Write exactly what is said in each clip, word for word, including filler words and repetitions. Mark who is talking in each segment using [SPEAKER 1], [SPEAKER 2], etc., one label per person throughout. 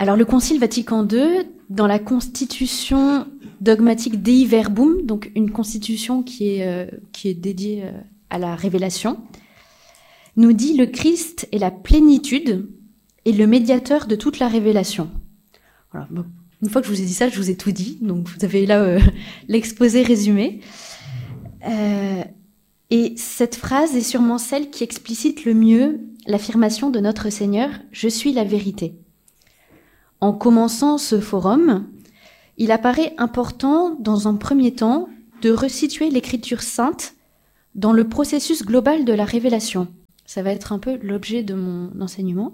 [SPEAKER 1] Alors le Concile Vatican deux, dans la constitution dogmatique Dei Verbum, donc une constitution qui est, euh, qui est dédiée euh, à la révélation, nous dit le Christ est la plénitude et le médiateur de toute la révélation. Voilà. Bon, une fois que je vous ai dit ça, je vous ai tout dit, donc vous avez là euh, l'exposé résumé. Euh, et cette phrase est sûrement celle qui explicite le mieux l'affirmation de notre Seigneur « Je suis la vérité ». En commençant ce forum, il apparaît important, dans un premier temps, de resituer l'Écriture sainte dans le processus global de la révélation. Ça va être un peu l'objet de mon enseignement.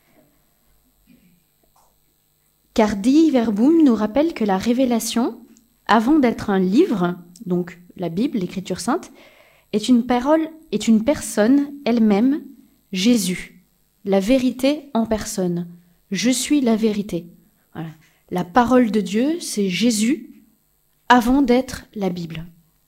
[SPEAKER 1] Car Dei Verbum nous rappelle que la révélation, avant d'être un livre, donc la Bible, l'Écriture sainte, est une parole, est une personne elle-même, Jésus, la vérité en personne. Je suis la vérité. Voilà. La parole de Dieu, c'est Jésus avant d'être la Bible.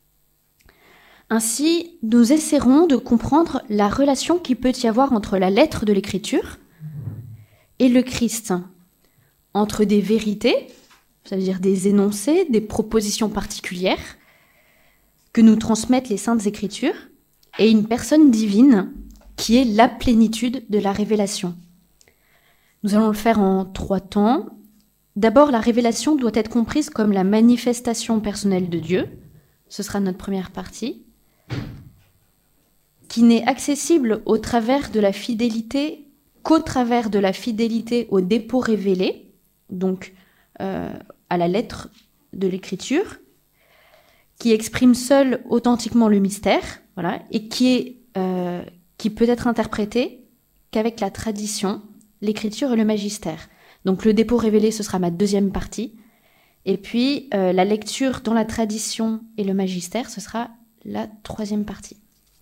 [SPEAKER 1] Ainsi, nous essaierons de comprendre la relation qu'il peut y avoir entre la lettre de l'Écriture et le Christ, entre des vérités, ça veut dire des énoncés, des propositions particulières que nous transmettent les Saintes Écritures, et une personne divine qui est la plénitude de la révélation. Nous allons le faire en trois temps. D'abord, la révélation doit être comprise comme la manifestation personnelle de Dieu. Ce sera notre première partie. Qui n'est accessible au travers de la fidélité qu'au travers de la fidélité au dépôt révélé, donc euh, à la lettre de l'Écriture, qui exprime seul authentiquement le mystère, voilà, et qui, est, euh, qui peut être interprété qu'avec la tradition, l'Écriture et le magistère. Donc le dépôt révélé, ce sera ma deuxième partie, et puis euh, la lecture dans la tradition et le magistère, ce sera la troisième partie.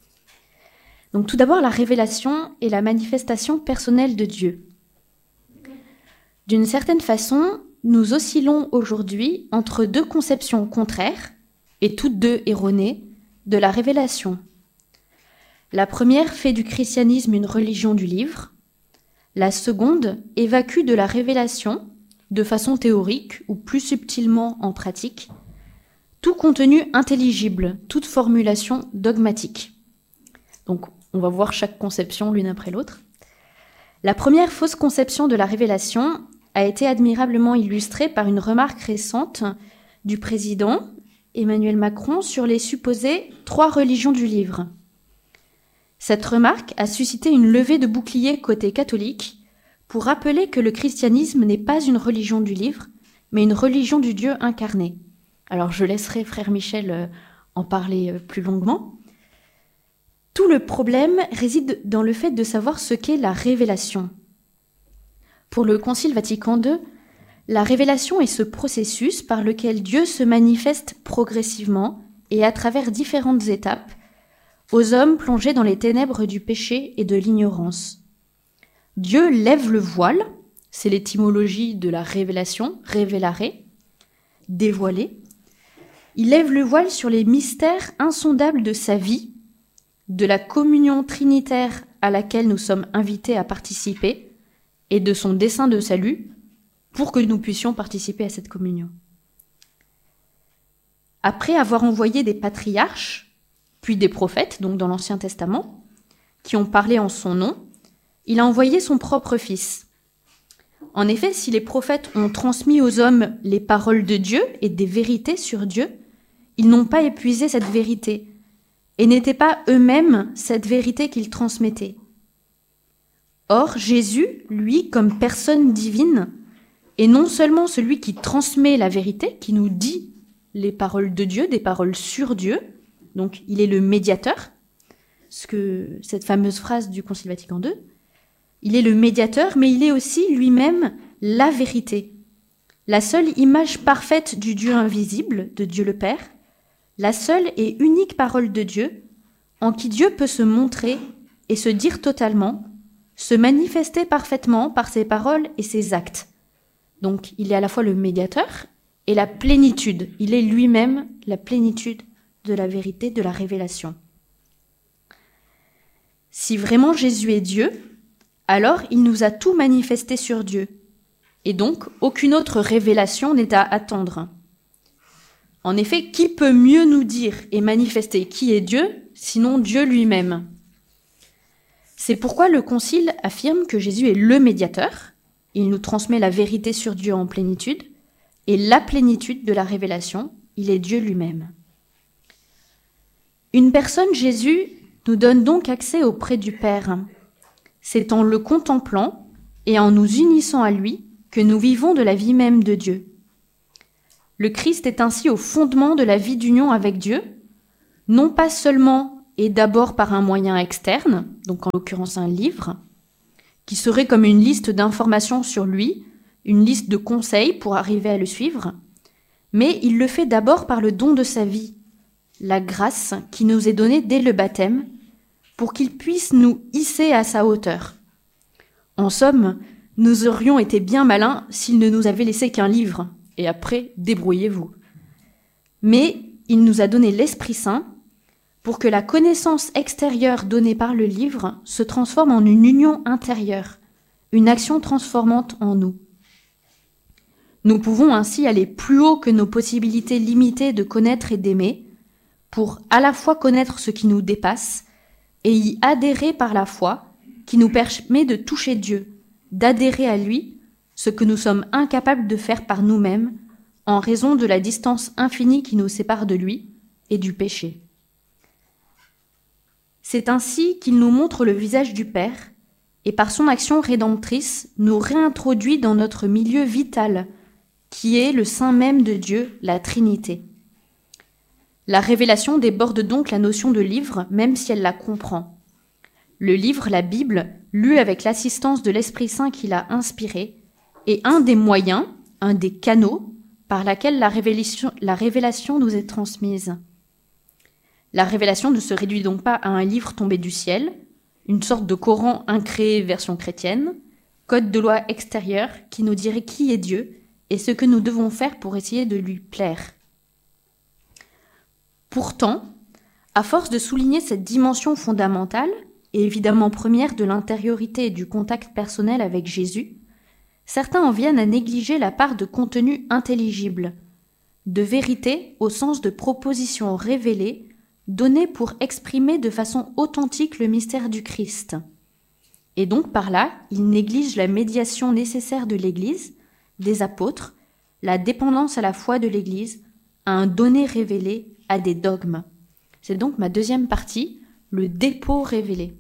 [SPEAKER 1] Donc tout d'abord, la révélation est la manifestation personnelle de Dieu. D'une certaine façon, nous oscillons aujourd'hui entre deux conceptions contraires, et toutes deux erronées, de la révélation. La première fait du christianisme une religion du livre, la seconde évacue de la révélation, de façon théorique ou plus subtilement en pratique, tout contenu intelligible, toute formulation dogmatique. Donc, on va voir chaque conception l'une après l'autre. La première fausse conception de la révélation a été admirablement illustrée par une remarque récente du président Emmanuel Macron sur les supposées trois religions du livre. Cette remarque a suscité une levée de bouclier côté catholique pour rappeler que le christianisme n'est pas une religion du livre, mais une religion du Dieu incarné. Alors je laisserai frère Michel en parler plus longuement. Tout le problème réside dans le fait de savoir ce qu'est la révélation. Pour le Concile Vatican deux, la révélation est ce processus par lequel Dieu se manifeste progressivement et à travers différentes étapes aux hommes plongés dans les ténèbres du péché et de l'ignorance. Dieu lève le voile, c'est l'étymologie de la révélation, révélare, dévoiler. Il lève le voile sur les mystères insondables de sa vie, de la communion trinitaire à laquelle nous sommes invités à participer et de son dessein de salut pour que nous puissions participer à cette communion. Après avoir envoyé des patriarches, puis des prophètes, donc dans l'Ancien Testament, qui ont parlé en son nom, il a envoyé son propre Fils. En effet, si les prophètes ont transmis aux hommes les paroles de Dieu et des vérités sur Dieu, ils n'ont pas épuisé cette vérité et n'étaient pas eux-mêmes cette vérité qu'ils transmettaient. Or, Jésus, lui, comme personne divine, est non seulement celui qui transmet la vérité, qui nous dit les paroles de Dieu, des paroles sur Dieu, donc il est le médiateur, ce que, cette fameuse phrase du Concile Vatican deux, il est le médiateur, mais il est aussi lui-même la vérité, la seule image parfaite du Dieu invisible, de Dieu le Père, la seule et unique parole de Dieu, en qui Dieu peut se montrer et se dire totalement, se manifester parfaitement par ses paroles et ses actes. Donc il est à la fois le médiateur et la plénitude, il est lui-même la plénitude de la vérité, de la révélation. Si vraiment Jésus est Dieu, alors il nous a tout manifesté sur Dieu. et donc aucune autre révélation n'est à attendre. En effet, qui peut mieux nous dire et manifester qui est Dieu, sinon Dieu lui-même ? C'est pourquoi le Concile affirme que Jésus est le médiateur, il nous transmet la vérité sur Dieu en plénitude, et la plénitude de la révélation, il est Dieu lui-même. Une personne, Jésus, nous donne donc accès auprès du Père. C'est en le contemplant et en nous unissant à lui que nous vivons de la vie même de Dieu. Le Christ est ainsi au fondement de la vie d'union avec Dieu, non pas seulement et d'abord par un moyen externe, donc en l'occurrence un livre, qui serait comme une liste d'informations sur lui, une liste de conseils pour arriver à le suivre, mais il le fait d'abord par le don de sa vie, la grâce qui nous est donnée dès le baptême, pour qu'il puisse nous hisser à sa hauteur. En somme, nous aurions été bien malins s'il ne nous avait laissé qu'un livre, et après, débrouillez-vous. Mais il nous a donné l'Esprit Saint pour que la connaissance extérieure donnée par le livre se transforme en une union intérieure, une action transformante en nous. Nous pouvons ainsi aller plus haut que nos possibilités limitées de connaître et d'aimer, pour à la fois connaître ce qui nous dépasse et y adhérer par la foi, qui nous permet de toucher Dieu, d'adhérer à lui, ce que nous sommes incapables de faire par nous-mêmes, en raison de la distance infinie qui nous sépare de lui et du péché. C'est ainsi qu'il nous montre le visage du Père, et par son action rédemptrice, nous réintroduit dans notre milieu vital, qui est le sein même de Dieu, la Trinité. La révélation déborde donc la notion de livre, même si elle la comprend. Le livre, la Bible, lu avec l'assistance de l'Esprit Saint qui l'a inspiré, est un des moyens, un des canaux, par laquelle la révélation, la révélation nous est transmise. La révélation ne se réduit donc pas à un livre tombé du ciel, une sorte de Coran incréé version chrétienne, code de loi extérieur qui nous dirait qui est Dieu et ce que nous devons faire pour essayer de lui plaire. Pourtant, à force de souligner cette dimension fondamentale, et évidemment première de l'intériorité et du contact personnel avec Jésus, certains en viennent à négliger la part de contenu intelligible, de vérité au sens de propositions révélées, données pour exprimer de façon authentique le mystère du Christ. Et donc par là, ils négligent la médiation nécessaire de l'Église, des apôtres, la dépendance à la foi de l'Église, à un donné révélé, à des dogmes. C'est donc ma deuxième partie, le dépôt révélé.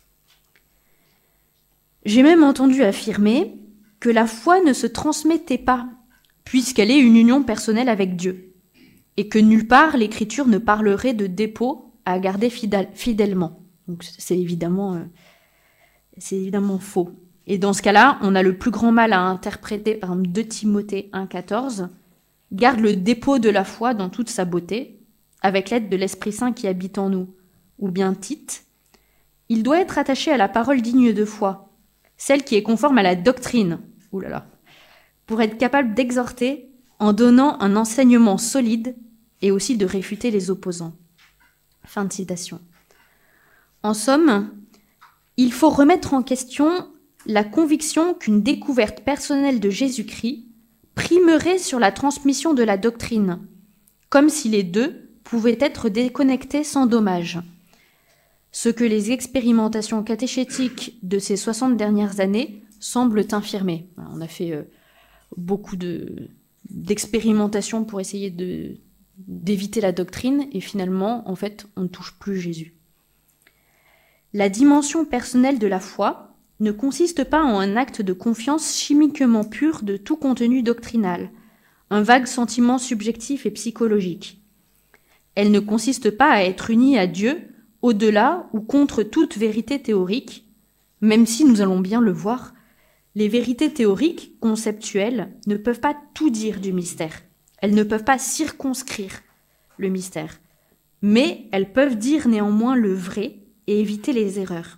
[SPEAKER 1] J'ai même entendu affirmer que la foi ne se transmettait pas, puisqu'elle est une union personnelle avec Dieu, et que nulle part l'Écriture ne parlerait de dépôt à garder fidèle, fidèlement. Donc c'est évidemment, euh, c'est évidemment faux. Et dans ce cas-là, on a le plus grand mal à interpréter, par exemple, deux Timothée un quatorze, garde le dépôt de la foi dans toute sa beauté, avec l'aide de l'Esprit Saint qui habite en nous, ou bien Tite, il doit être attaché à la parole digne de foi, celle qui est conforme à la doctrine, ouh là là, pour être capable d'exhorter en donnant un enseignement solide et aussi de réfuter les opposants. Fin de citation. En somme, il faut remettre en question la conviction qu'une découverte personnelle de Jésus-Christ primerait sur la transmission de la doctrine, comme si les deux pouvaient être déconnectés sans dommage. Ce que les expérimentations catéchétiques de ces soixante dernières années semblent infirmer. On a fait euh, beaucoup de, d'expérimentations pour essayer de, d'éviter la doctrine, et finalement, en fait, on ne touche plus Jésus. La dimension personnelle de la foi ne consiste pas en un acte de confiance chimiquement pur de tout contenu doctrinal, un vague sentiment subjectif et psychologique. Elle ne consiste pas à être unie à Dieu au-delà ou contre toute vérité théorique, même si nous allons bien le voir, les vérités théoriques, conceptuelles, ne peuvent pas tout dire du mystère. Elles ne peuvent pas circonscrire le mystère, mais elles peuvent dire néanmoins le vrai et éviter les erreurs.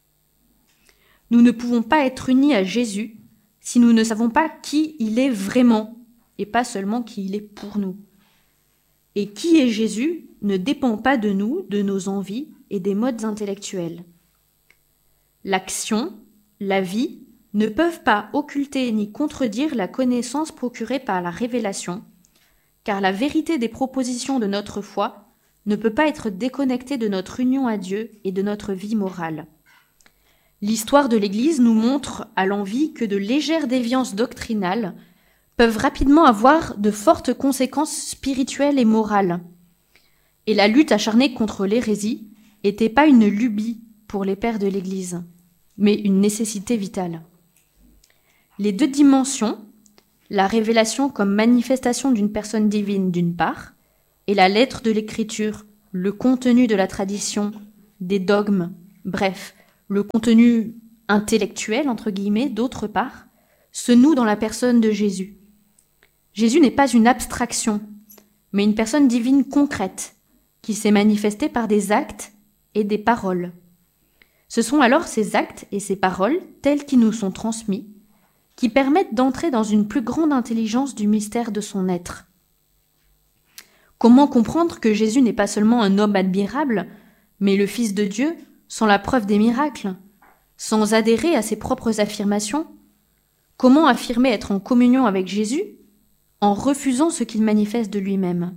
[SPEAKER 1] Nous ne pouvons pas être unis à Jésus si nous ne savons pas qui il est vraiment, et pas seulement qui il est pour nous. Et qui est Jésus ne dépend pas de nous, de nos envies et des modes intellectuels. L'action, la vie, ne peuvent pas occulter ni contredire la connaissance procurée par la révélation, car la vérité des propositions de notre foi ne peut pas être déconnectée de notre union à Dieu et de notre vie morale. L'histoire de l'Église nous montre à l'envi que de légères déviances doctrinales peuvent rapidement avoir de fortes conséquences spirituelles et morales. Et la lutte acharnée contre l'hérésie n'était pas une lubie pour les pères de l'Église, mais une nécessité vitale. Les deux dimensions, la révélation comme manifestation d'une personne divine d'une part, et la lettre de l'Écriture, le contenu de la tradition, des dogmes, bref, le contenu intellectuel, entre guillemets, d'autre part, se nouent dans la personne de Jésus. Jésus n'est pas une abstraction, mais une personne divine concrète, qui s'est manifestée par des actes et des paroles. Ce sont alors ces actes et ces paroles, tels qu'ils nous sont transmis, qui permettent d'entrer dans une plus grande intelligence du mystère de son être. Comment comprendre que Jésus n'est pas seulement un homme admirable, mais le Fils de Dieu, sans la preuve des miracles, sans adhérer à ses propres affirmations? Comment affirmer être en communion avec Jésus en refusant ce qu'il manifeste de lui-même?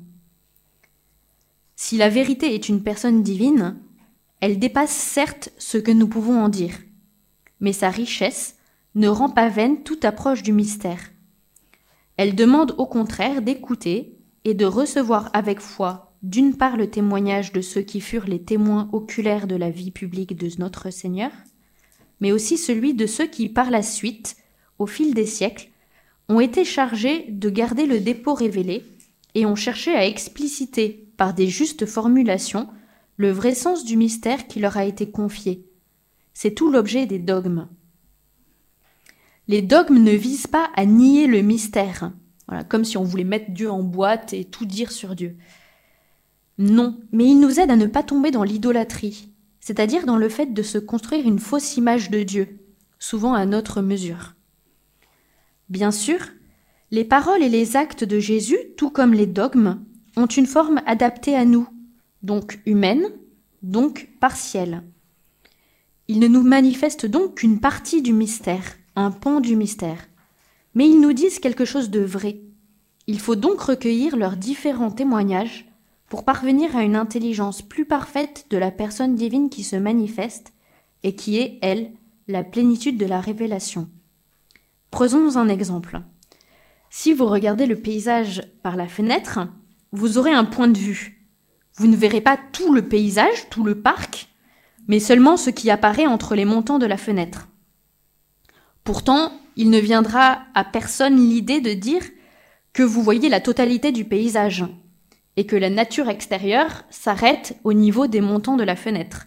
[SPEAKER 1] Si la vérité est une personne divine, elle dépasse certes ce que nous pouvons en dire, mais sa richesse ne rend pas vaine toute approche du mystère. Elle demande au contraire d'écouter et de recevoir avec foi, d'une part le témoignage de ceux qui furent les témoins oculaires de la vie publique de notre Seigneur, mais aussi celui de ceux qui, par la suite, au fil des siècles, ont été chargés de garder le dépôt révélé et ont cherché à expliciter, par des justes formulations, le vrai sens du mystère qui leur a été confié. C'est tout l'objet des dogmes. Les dogmes ne visent pas à nier le mystère, voilà, comme si on voulait mettre Dieu en boîte et tout dire sur Dieu. Non, mais ils nous aident à ne pas tomber dans l'idolâtrie, c'est-à-dire dans le fait de se construire une fausse image de Dieu, souvent à notre mesure. Bien sûr, les paroles et les actes de Jésus, tout comme les dogmes, ont une forme adaptée à nous, donc humaine, donc partielle. Ils ne nous manifestent donc qu'une partie du mystère, un pan du mystère, mais ils nous disent quelque chose de vrai. Il faut donc recueillir leurs différents témoignages pour parvenir à une intelligence plus parfaite de la personne divine qui se manifeste et qui est, elle, la plénitude de la révélation. Prenons un exemple. Si vous regardez le paysage par la fenêtre, vous aurez un point de vue. Vous ne verrez pas tout le paysage, tout le parc, mais seulement ce qui apparaît entre les montants de la fenêtre. Pourtant, il ne viendra à personne l'idée de dire que vous voyez la totalité du paysage et que la nature extérieure s'arrête au niveau des montants de la fenêtre.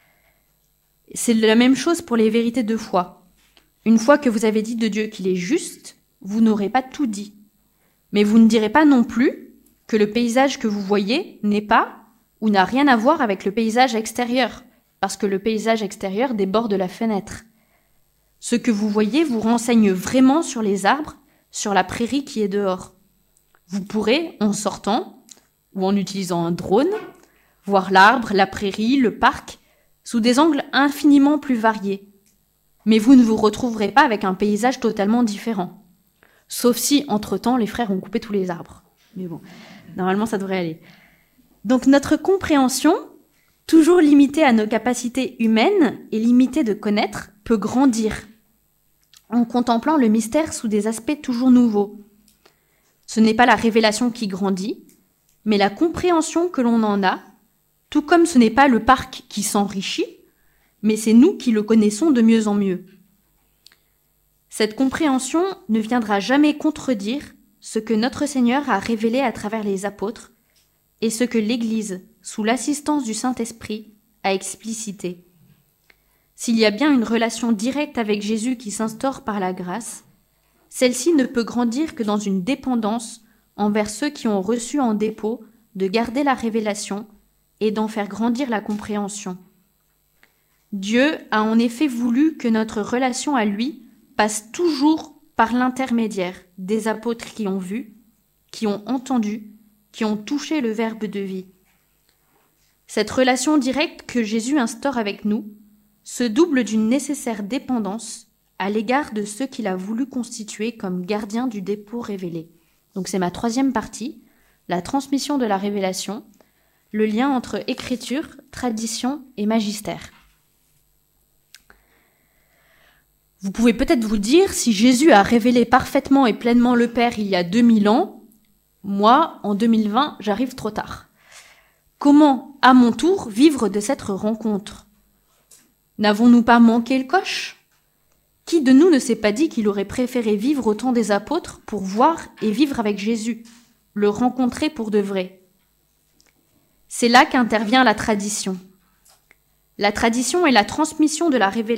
[SPEAKER 1] C'est la même chose pour les vérités de foi. Une fois que vous avez dit de Dieu qu'il est juste, vous n'aurez pas tout dit. Mais vous ne direz pas non plus que le paysage que vous voyez n'est pas ou n'a rien à voir avec le paysage extérieur, parce que le paysage extérieur déborde la fenêtre. Ce que vous voyez vous renseigne vraiment sur les arbres, sur la prairie qui est dehors. Vous pourrez, en sortant, ou en utilisant un drone, voir l'arbre, la prairie, le parc, sous des angles infiniment plus variés. Mais vous ne vous retrouverez pas avec un paysage totalement différent. Sauf si, entre-temps, les frères ont coupé tous les arbres. Mais bon, normalement, ça devrait aller. Donc notre compréhension, toujours limitée à nos capacités humaines et limitée de connaître, peut grandir en contemplant le mystère sous des aspects toujours nouveaux. Ce n'est pas la révélation qui grandit, mais la compréhension que l'on en a, tout comme ce n'est pas le parc qui s'enrichit, mais c'est nous qui le connaissons de mieux en mieux. Cette compréhension ne viendra jamais contredire ce que notre Seigneur a révélé à travers les apôtres et ce que l'Église, sous l'assistance du Saint-Esprit, a explicité. S'il y a bien une relation directe avec Jésus qui s'instaure par la grâce, celle-ci ne peut grandir que dans une dépendance envers ceux qui ont reçu en dépôt de garder la révélation et d'en faire grandir la compréhension. Dieu a en effet voulu que notre relation à lui passe toujours par l'intermédiaire des apôtres qui ont vu, qui ont entendu, qui ont touché le Verbe de vie. Cette relation directe que Jésus instaure avec nous se double d'une nécessaire dépendance à l'égard de ceux qu'il a voulu constituer comme gardiens du dépôt révélé. Donc c'est ma troisième partie, la transmission de la révélation, le lien entre écriture, tradition et magistère. Vous pouvez peut-être vous dire, si Jésus a révélé parfaitement et pleinement le Père il y a deux mille ans, moi, en deux mille vingt, j'arrive trop tard. Comment, à mon tour, vivre de cette rencontre ? N'avons-nous pas manqué le coche ? Qui de nous ne s'est pas dit qu'il aurait préféré vivre au temps des apôtres pour voir et vivre avec Jésus, le rencontrer pour de vrai ? C'est là qu'intervient la tradition. La tradition est la transmission de la révélation